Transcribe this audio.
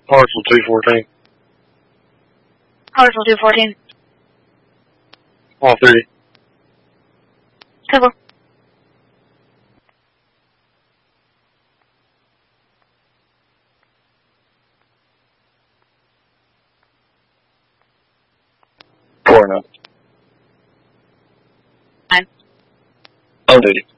Parcel 214. Parcel 214. All three. Civil. Four enough. Nine. On duty.